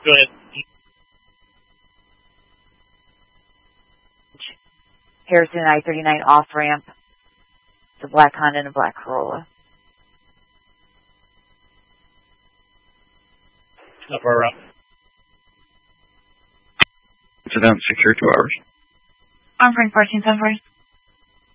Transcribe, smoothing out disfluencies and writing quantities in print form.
Go ahead. Harrison I-39 off-ramp. It's a black Honda and a black Corolla. How far out? Incident secure 2 hours. I'm Frank 14 10